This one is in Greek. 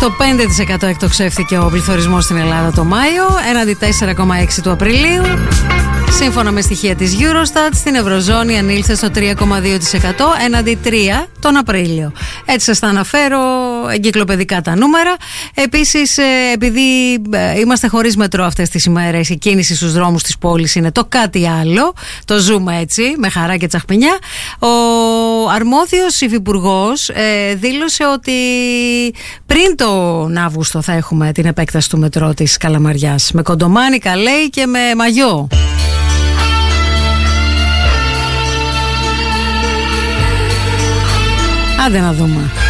Στο 5% εκτοξεύθηκε ο πληθωρισμός στην Ελλάδα το Μάιο, έναντι 4,6% του Απριλίου. Σύμφωνα με στοιχεία της Eurostat, στην Ευρωζώνη ανήλθε στο 3,2% έναντι 3% τον Απρίλιο. Έτσι σας τα αναφέρω εγκυκλοπαιδικά τα νούμερα. Επίσης, επειδή είμαστε χωρίς μετρό αυτές τις ημέρες, η κίνηση στους δρόμους της πόλης είναι το κάτι άλλο. Το ζούμε έτσι, με χαρά και τσαχπινιά. Ο αρμόδιος υφυπουργός δήλωσε ότι πριν τον Αύγουστο θα έχουμε την επέκταση του μετρό της Καλαμαριάς. Με κοντομάνικα λέει και με μαγιό. Άντε να δούμε.